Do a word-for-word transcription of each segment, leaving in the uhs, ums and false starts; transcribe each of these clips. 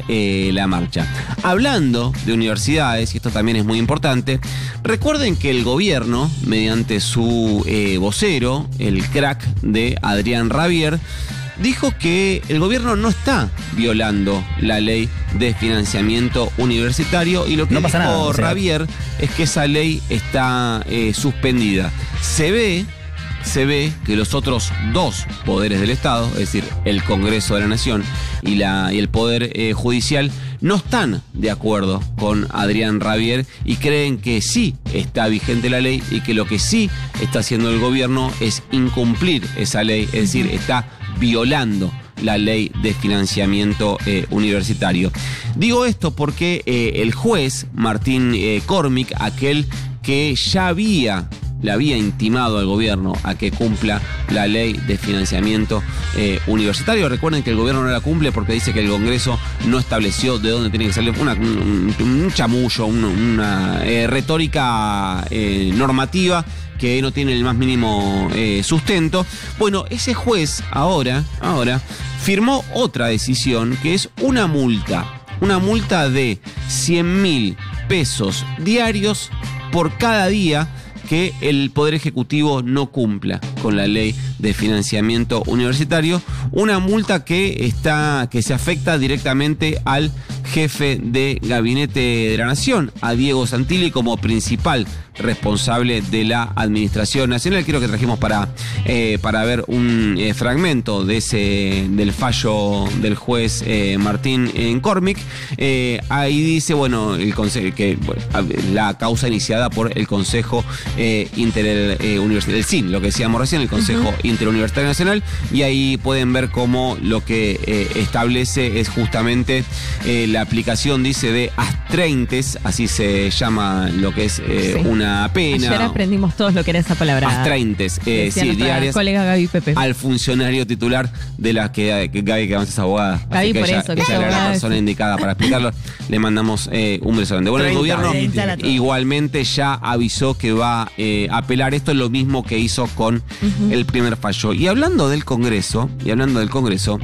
eh, la marcha. Hablando de universidades, y esto también es muy importante, recuerden que el gobierno, mediante su eh, vocero, el crack de Adrián Rabier, dijo que el gobierno no está violando la ley de financiamiento universitario y lo que no dijo nada, o sea, Rabier es que esa ley está eh, suspendida. Se ve, se ve que los otros dos poderes del Estado, es decir, el Congreso de la Nación y, la, y el Poder eh, Judicial, no están de acuerdo con Adrián Rabier y creen que sí está vigente la ley y que lo que sí está haciendo el gobierno es incumplir esa ley, es decir, está violando la ley de financiamiento eh, universitario. Digo esto porque eh, el juez Martín eh, Cormick, aquel que ya había le había intimado al gobierno a que cumpla la ley de financiamiento eh, universitario. Recuerden que el gobierno no la cumple porque dice que el Congreso no estableció de dónde tiene que salir una, un, un chamullo, una, una eh, retórica eh, normativa que no tiene el más mínimo eh, sustento. Bueno, ese juez ahora, ahora firmó otra decisión que es una multa, una multa de cien mil pesos diarios por cada día que el Poder Ejecutivo no cumpla con la ley de financiamiento universitario, una multa que está, que se afecta directamente al jefe de gabinete de la Nación, a Diego Santilli, como principal responsable de la Administración Nacional. Quiero que trajimos para, eh, para ver un eh, fragmento de ese, del fallo del juez eh, Martín en Cormick. Eh, ahí dice, bueno, el conse- que bueno, la causa iniciada por el Consejo eh, Interuniversitario, el C I N, lo que decíamos recién, el Consejo uh-huh. Interuniversitario Nacional, y ahí pueden ver cómo lo que eh, establece es justamente eh, la aplicación, dice, de astreintes, así se llama lo que es eh, sí. una pena. Ayer aprendimos todos lo que era esa palabra. Astreintes, eh, sí, diarias. Colega Gaby Pepe. Al funcionario titular de la que, que Gaby, que además es abogada. Gaby, por ella, eso. Que ella era la persona sí. indicada para explicarlo. Le mandamos eh, un beso grande. Bueno, el gobierno igualmente ya avisó que va eh, a apelar. Esto es lo mismo que hizo con uh-huh. el primer fallo. Y hablando del Congreso, y hablando del Congreso,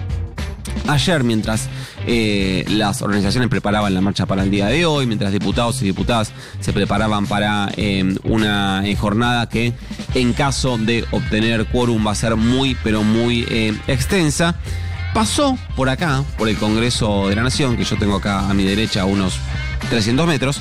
ayer, mientras eh, las organizaciones preparaban la marcha para el día de hoy, mientras diputados y diputadas se preparaban para eh, una eh, jornada que, en caso de obtener quórum, va a ser muy, pero muy eh, extensa, pasó por acá, por el Congreso de la Nación, que yo tengo acá a mi derecha a unos trescientos metros,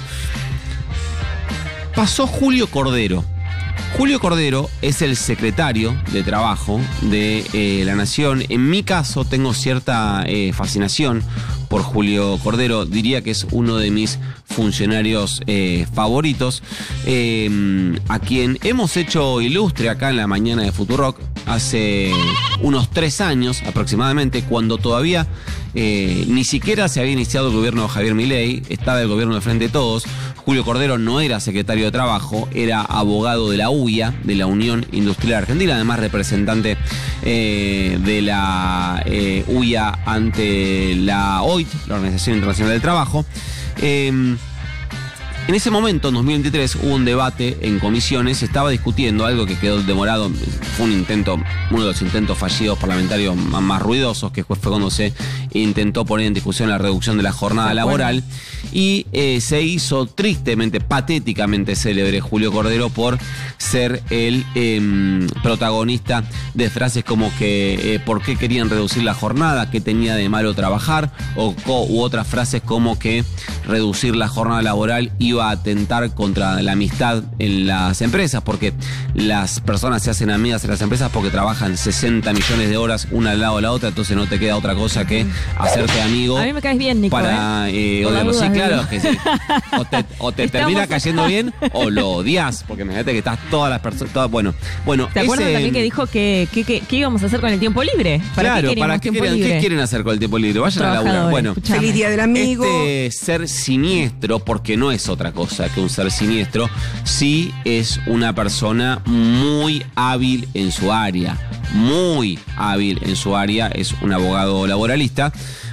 pasó Julio Cordero. Julio Cordero es el secretario de Trabajo de eh, la Nación. En mi caso tengo cierta eh, fascinación por Julio Cordero. Diría que es uno de mis funcionarios eh, favoritos, eh, a quien hemos hecho ilustre acá en la mañana de Futurock hace unos tres años aproximadamente, cuando todavía eh, ni siquiera se había iniciado el gobierno de Javier Milei, estaba el gobierno de Frente de Todos. Julio Cordero no era secretario de Trabajo, era abogado de la U I A, de la Unión Industrial Argentina, además representante eh, de la eh, U I A ante la O I T, la Organización Internacional del Trabajo. Eh, En ese momento, en dos mil veintitrés, hubo un debate en comisiones, se estaba discutiendo algo que quedó demorado, fue un intento, uno de los intentos fallidos parlamentarios más ruidosos, que fue cuando se intentó poner en discusión la reducción de la jornada laboral, y eh, se hizo tristemente, patéticamente célebre Julio Cordero por ser el eh, protagonista de frases como que eh, por qué querían reducir la jornada, qué tenía de malo trabajar, o, u otras frases como que reducir la jornada laboral iba a atentar contra la amistad en las empresas, porque las personas se hacen amigas en las empresas porque trabajan sesenta millones de horas una al lado de la otra, entonces no te queda otra cosa que hacerte amigo. A mí me caes bien, Nico. Para eh, eh, odiarlo. Sí, claro, que sí. O te, o te termina cayendo bien o lo odias, porque imagínate que estás todas las personas, todas, bueno, bueno. ¿Te acuerdas ese, también que dijo que, que, que, que íbamos a hacer con el tiempo libre? ¿Para claro, qué ¿para qué quieren, libre? qué quieren hacer con el tiempo libre? Vayan a laburar. Bueno, escuchame. Feliz día del amigo. Este ser siniestro, porque no es otra cosa que un ser siniestro, sí es una persona muy hábil en su área, muy hábil en su área, es un abogado laboralista.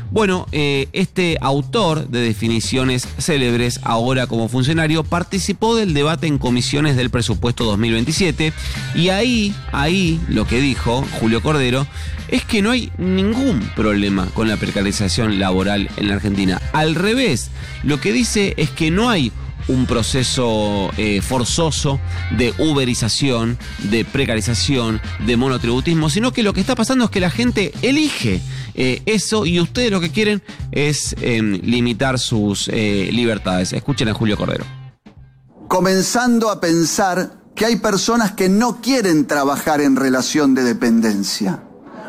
Bueno, eh, este autor de definiciones célebres, ahora como funcionario, participó del debate en comisiones del presupuesto dos mil veintisiete y ahí, ahí lo que dijo Julio Cordero es que no hay ningún problema con la precarización laboral en la Argentina. Al revés, lo que dice es que no hay un proceso eh, forzoso de uberización, de precarización, de monotributismo, sino que lo que está pasando es que la gente elige eh, eso y ustedes lo que quieren es eh, limitar sus eh, libertades. Escuchen a Julio Cordero. Comenzando a pensar que hay personas que no quieren trabajar en relación de dependencia.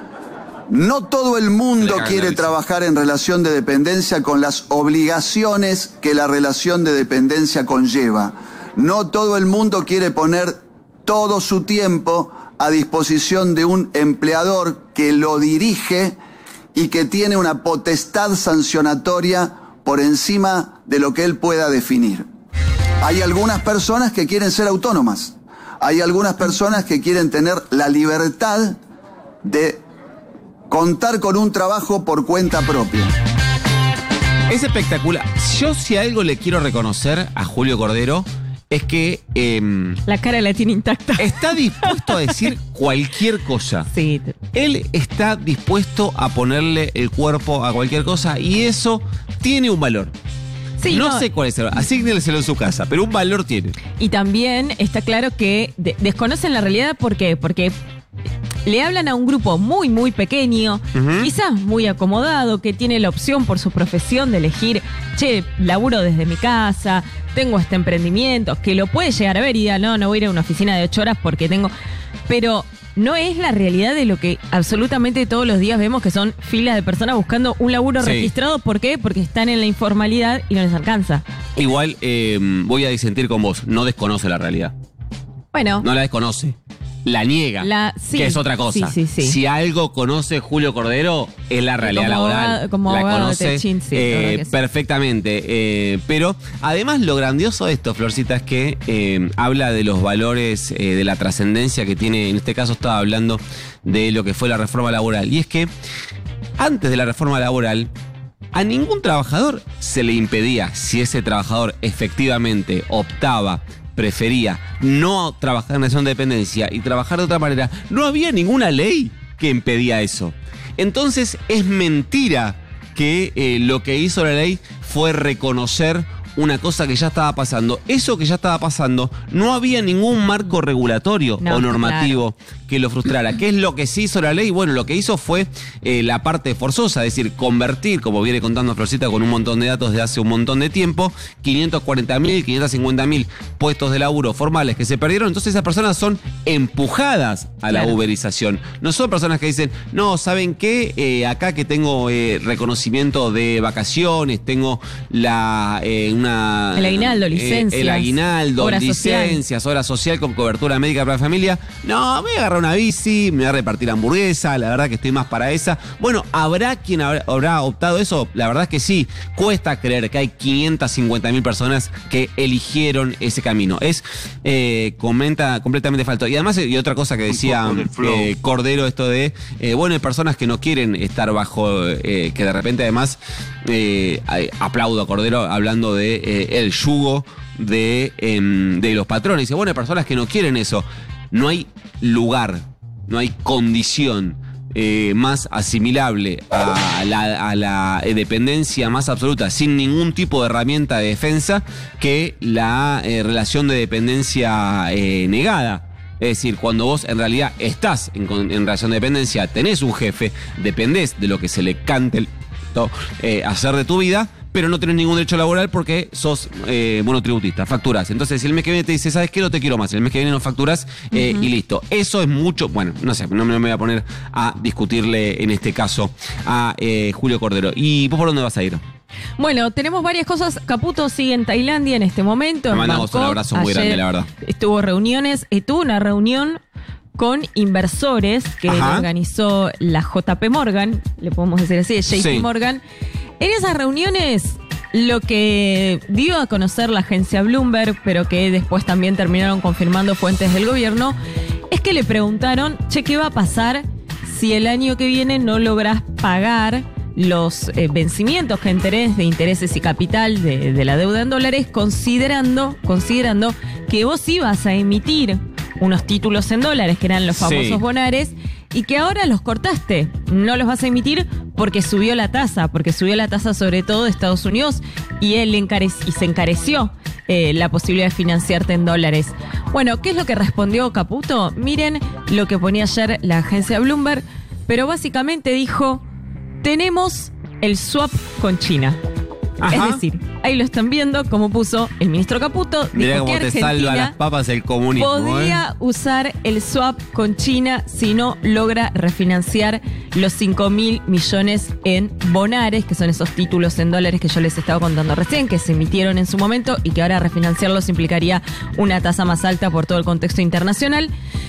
No todo el mundo quiere trabajar en relación de dependencia con las obligaciones que la relación de dependencia conlleva. No todo el mundo quiere poner todo su tiempo a disposición de un empleador que lo dirige y que tiene una potestad sancionatoria por encima de lo que él pueda definir. Hay algunas personas que quieren ser autónomas. Hay algunas personas que quieren tener la libertad de contar con un trabajo por cuenta propia. Es espectacular. Yo si algo le quiero reconocer a Julio Cordero es que eh, la cara la tiene intacta. Está dispuesto a decir cualquier cosa. Sí. Él está dispuesto a ponerle el cuerpo a cualquier cosa y eso tiene un valor. Sí, no, no sé cuál es el valor, asígnelselo en su casa, pero un valor tiene. Y también está claro que de- desconocen la realidad. ¿Por qué? Porque le hablan a un grupo muy, muy pequeño, uh-huh. quizás muy acomodado, que tiene la opción por su profesión de elegir, che, laburo desde mi casa, tengo este emprendimiento, que lo puede llegar a ver y diga, no, no voy a ir a una oficina de ocho horas porque tengo... Pero no es la realidad de lo que absolutamente todos los días vemos, que son filas de personas buscando un laburo sí. registrado. ¿Por qué? Porque están en la informalidad y no les alcanza. Igual eh, voy a disentir con vos, no desconoce la realidad. Bueno. No la desconoce. La niega, la, sí, que es otra cosa. Sí, sí, sí. Si algo conoce Julio Cordero, es la realidad como laboral. Abogado, como la conoce Techín, sí, eh, perfectamente. Eh, pero además lo grandioso de esto, Florcita, es que eh, habla de los valores, eh, de la trascendencia que tiene. En este caso estaba hablando de lo que fue la reforma laboral. Y es que antes de la reforma laboral, a ningún trabajador se le impedía, si ese trabajador efectivamente optaba, prefería no trabajar en relación de dependencia y trabajar de otra manera, no había ninguna ley que impedía eso. Entonces es mentira que eh, lo que hizo la ley fue reconocer una cosa que ya estaba pasando. Eso que ya estaba pasando, no había ningún marco regulatorio no, o normativo claro. que lo frustrara. ¿Qué es lo que sí hizo la ley? Bueno, lo que hizo fue eh, la parte forzosa, es decir, convertir, como viene contando Florcita con un montón de datos de hace un montón de tiempo, quinientos cuarenta mil, quinientos cincuenta mil puestos de laburo formales que se perdieron. Entonces esas personas son empujadas a la claro. uberización. No son personas que dicen, no, ¿saben qué? Eh, acá que tengo eh, reconocimiento de vacaciones, tengo la... Eh, Una, el aguinaldo, licencias. Eh, el aguinaldo, hora licencias, social. hora social con cobertura médica para la familia. No, me voy a agarrar una bici, me voy a repartir hamburguesa, la verdad que estoy más para esa. Bueno, ¿habrá quien habrá, habrá optado eso? La verdad es que sí. Cuesta creer que hay quinientas cincuenta mil personas que eligieron ese camino. Es, eh, comenta, completamente falto. Y además, y otra cosa que decía eh, Cordero, esto de, eh, bueno, hay personas que no quieren estar bajo, eh, que de repente además, eh, aplaudo a Cordero hablando de Eh, el yugo de, eh, de los patrones. Dice, bueno, hay personas que no quieren eso. No hay lugar, no hay condición eh, más asimilable a la, a la dependencia más absoluta, sin ningún tipo de herramienta de defensa, que la eh, relación de dependencia eh, negada. Es decir, cuando vos en realidad estás en, en relación de dependencia, tenés un jefe, dependés de lo que se le cante el, eh, hacer de tu vida, pero no tenés ningún derecho laboral porque sos eh, monotributista, facturás. Entonces, si el mes que viene te dice, ¿sabes qué? No te quiero más. El mes que viene no facturás eh, uh-huh. y listo. Eso es mucho, bueno, no sé, no me, no me voy a poner a discutirle en este caso a eh, Julio Cordero. ¿Y vos por dónde vas a ir? Bueno, tenemos varias cosas. Caputo sigue en Tailandia en este momento. Me mandamos un abrazo muy grande, la verdad. Estuvo reuniones, tuvo una reunión con inversores que organizó la J P Morgan, le podemos decir así, J P sí. Morgan. En esas reuniones, lo que dio a conocer la agencia Bloomberg, pero que después también terminaron confirmando fuentes del gobierno, es que le preguntaron, che, ¿qué va a pasar si el año que viene no lográs pagar los eh, vencimientos que tenés de intereses y capital de, de la deuda en dólares, considerando, considerando que vos ibas a emitir unos títulos en dólares, que eran los famosos Sí. bonares, y que ahora los cortaste. No los vas a emitir porque subió la tasa, porque subió la tasa sobre todo de Estados Unidos y, él encare- y se encareció eh, la posibilidad de financiarte en dólares. Bueno, ¿qué es lo que respondió Caputo? Miren lo que ponía ayer la agencia Bloomberg, pero básicamente dijo, tenemos el swap con China. Ajá. Es decir, ahí lo están viendo, como puso el ministro Caputo. Mirá Dijo cómo que te salva Argentina las papas el comunismo. podría ¿eh? usar el swap con China si no logra refinanciar los cinco mil millones en bonares, que son esos títulos en dólares que yo les estaba contando recién, que se emitieron en su momento y que ahora refinanciarlos implicaría una tasa más alta por todo el contexto internacional.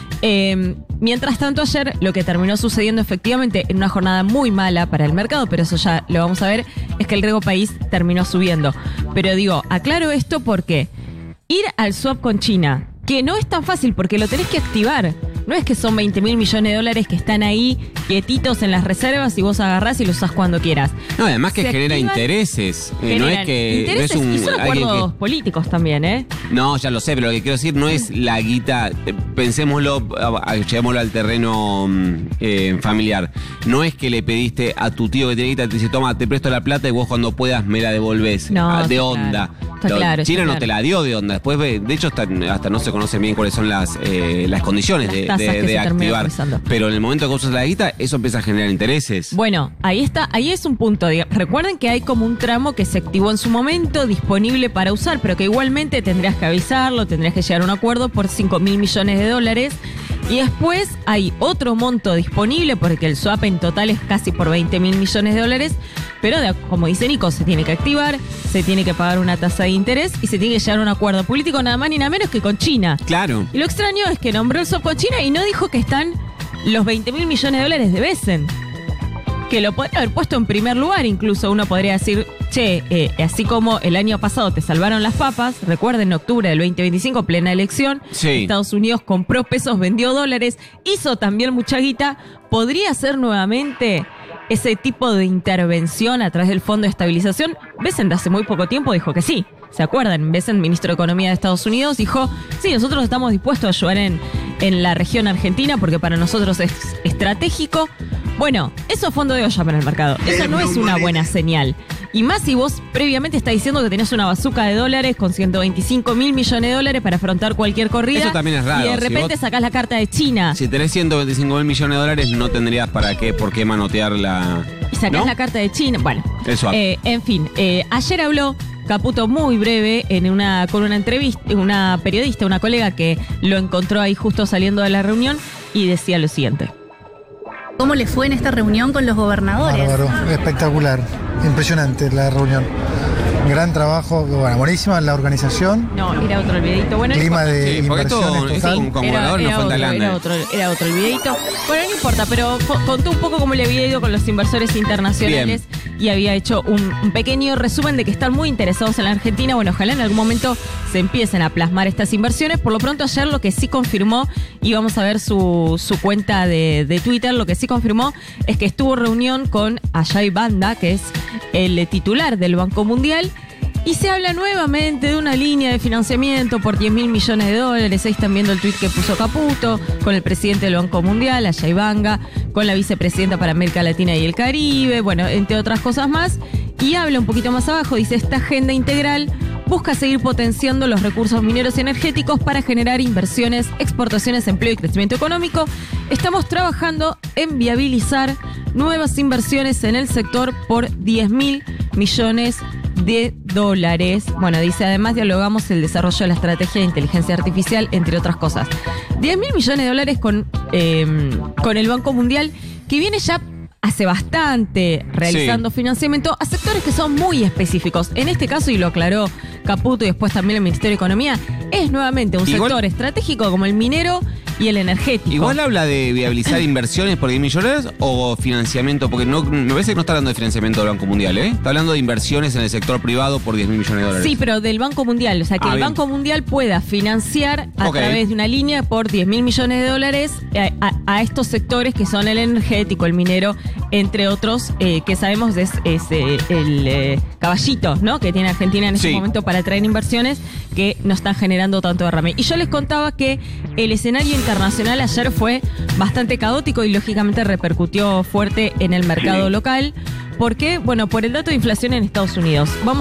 Eh, mientras tanto, ayer lo que terminó sucediendo efectivamente en una jornada muy mala para el mercado, pero eso ya lo vamos a ver, es que el riesgo país terminó subiendo. Pero digo, aclaro esto porque ir al swap con China, que no es tan fácil porque lo tenés que activar. No es que son veinte mil millones de dólares que están ahí quietitos en las reservas y vos agarrás y los usás cuando quieras. No, además que Se genera activan, intereses. Eh, no Generan es que. intereses no es un, y son alguien acuerdos que- políticos también, ¿eh? No, ya lo sé, pero lo que quiero decir no es la guita, eh, pensémoslo, a- a- llevémoslo al terreno mm, eh, familiar. No es que le pediste a tu tío que tiene guita, te dice, toma, te presto la plata y vos cuando puedas me la devolvés. No, Ah, de está onda. claro. Está Lo- claro, China está no claro. te la dio de onda. Después, ve- de hecho, hasta, hasta no se conoce bien cuáles son las, eh, las condiciones Las de, tasas de- que de se terminan activar. cruzando. Pero en el momento que usas la guita, eso empieza a generar intereses. Bueno, ahí está, ahí es un punto. diga- Recuerden que hay como un tramo que se activó en su momento, disponible para usar, pero que igualmente tendrías que avisarlo, tendrías que llegar a un acuerdo por cinco mil millones de dólares. Y después hay otro monto disponible, porque el swap en total es casi por veinte mil millones de dólares. Pero de- como dice Nico, se tiene que activar, se tiene que pagar una tasa de interés y se tiene que llegar a un acuerdo político nada más ni nada menos que con China. Claro. Y lo extraño es que nombró el swap con China y no dijo que están los veinte mil millones de dólares de Besen. Que lo podría haber puesto en primer lugar, incluso uno podría decir, che, eh, así como el año pasado te salvaron las papas, recuerden, en octubre del veinte veinticinco, plena elección, Sí. Estados Unidos compró pesos, vendió dólares, hizo también mucha guita, podría ser nuevamente ese tipo de intervención a través del Fondo de Estabilización. Besen de hace muy poco tiempo dijo que sí. ¿Se acuerdan? Besen, ministro de Economía de Estados Unidos, dijo, sí, nosotros estamos dispuestos a ayudar en, en la región argentina porque para nosotros es estratégico. Bueno, eso es fondo de olla para el mercado. Eso no es una buena señal. Y más si vos previamente estás diciendo que tenés una bazuca de dólares con ciento veinticinco mil millones de dólares para afrontar cualquier corrida. Eso también es raro. Y de Si repente vos- sacás la carta de China. Si tenés ciento veinticinco mil millones de dólares, no tendrías para qué, por qué manotear la. Y sacás ¿no? la carta de China. Bueno, El swap. eh, en fin, eh, ayer habló Caputo muy breve en una con una entrevista, una periodista, una colega que lo encontró ahí justo saliendo de la reunión y decía lo siguiente. ¿Cómo le fue en esta reunión con los gobernadores? Bárbaro, espectacular, impresionante la reunión. Gran trabajo, bueno, buenísima la organización, No, era otro el videito. Bueno, no clima importa. de Sí, porque esto- inversiones esto total. un- como gobernador no fue en otro, Tailandia. era otro, era otro el videito. Bueno, no importa, pero fo- contó un poco cómo le había ido con los inversores internacionales y había hecho un, un pequeño resumen de que están muy interesados en la Argentina. Bueno, ojalá en algún momento se empiecen a plasmar estas inversiones. Por lo pronto ayer lo que sí confirmó, y vamos a ver su, su cuenta de, de Twitter, lo que sí confirmó es que estuvo reunión con Ajay Banda, que es el titular del Banco Mundial. Y se habla nuevamente de una línea de financiamiento por diez mil millones de dólares. Ahí están viendo el tuit que puso Caputo, con el presidente del Banco Mundial, Ajay Banga, con la vicepresidenta para América Latina y el Caribe, bueno, entre otras cosas más. Y habla un poquito más abajo, dice, esta agenda integral busca seguir potenciando los recursos mineros y energéticos para generar inversiones, exportaciones, empleo y crecimiento económico. Estamos trabajando en viabilizar nuevas inversiones en el sector por diez mil millones de dólares. Bueno, dice, además dialogamos el desarrollo de la estrategia de inteligencia artificial, entre otras cosas. diez mil millones de dólares con, eh, con el Banco Mundial, que viene ya hace bastante realizando Sí. financiamiento a sectores que son muy específicos. En este caso, y lo aclaró Caputo y después también el Ministerio de Economía, es nuevamente un Igual- sector estratégico como el minero y el energético. Igual habla de viabilizar inversiones por diez millones o financiamiento, porque no, me parece que no está hablando de financiamiento del Banco Mundial, ¿eh? Está hablando de inversiones en el sector privado por diez mil millones de dólares. Sí, pero del Banco Mundial. O sea, que Ah, el bien. Banco Mundial pueda financiar a Ok. través de una línea por diez mil millones de dólares a, a- a estos sectores que son el energético, el minero entre otros, eh, que sabemos es, es eh, el eh, caballito, ¿no? Que tiene Argentina en este Sí. momento para atraer inversiones que no están generando tanto derrame. Y yo les contaba que el escenario internacional ayer fue bastante caótico y lógicamente repercutió fuerte en el mercado Sí. local. ¿Por qué? Bueno, por el dato de inflación en Estados Unidos. Vamos